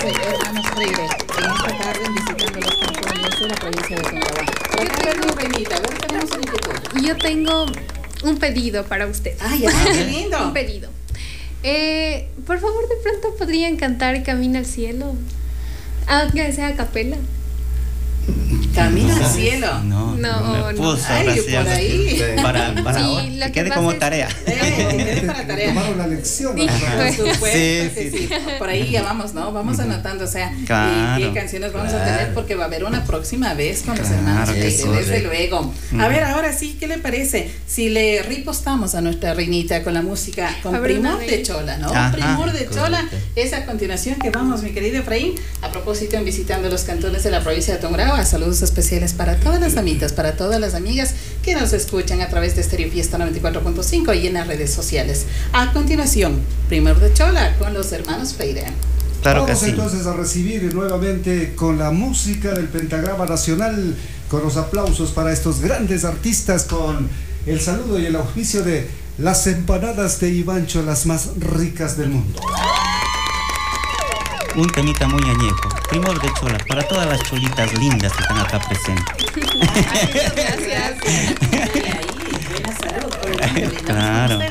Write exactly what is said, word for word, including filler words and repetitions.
hermanos Freire, en esta tarde visitando los cantones de la provincia de Tungurahua. Por acá, a ver, mi reinita, a ver, tenemos una inquietud. Yo tengo un pedido para usted. ¡Ay, ay, qué lindo! Un pedido. Eh, por favor, de pronto podrían cantar Camina al cielo. Aunque sea a capela. Camina al cielo. No, No, no, me no. puso, Ay, ahora por sí, ahora ahí. sí. Para, para Sí, ahora, lo que que quede pasa como es- tarea. Eh, que quede para tarea. Tomaron la lección. Sí, ¿no? Por supuesto Sí, que sí, sí. Por ahí ya vamos, ¿no? Vamos anotando, o sea, Claro, y qué canciones vamos a claro. tener porque va a haber una próxima vez con los Claro hermanos que Freire, sí. desde luego. A ver, ahora sí, ¿qué le parece? Si le ripostamos a nuestra reinita con la música, con A ver, Primor una de reina. Chola, ¿no? Ajá, Primor de Chola, correcto. es a continuación que vamos, mi querido Efraín, a propósito en visitando los cantones de la provincia de Tungurahua. Saludos especiales para todas las amitas, para todas las amigas que nos escuchan a través de Stereo Fiesta noventa y cuatro punto cinco y en las redes sociales. A continuación, Primor de Chola con los hermanos Freire. Claro que Vamos sí. entonces a recibir nuevamente con la música del Pentagrama Nacional, con los aplausos para estos grandes artistas, con el saludo y el auspicio de las empanadas de Ivancho, las más ricas del mundo. Un temita muy añejo. Primor de Chola, para todas las cholitas lindas que están acá presentes. Gracias. Y ahí, buena salud. por el nombre, brindamos Claro. con usted.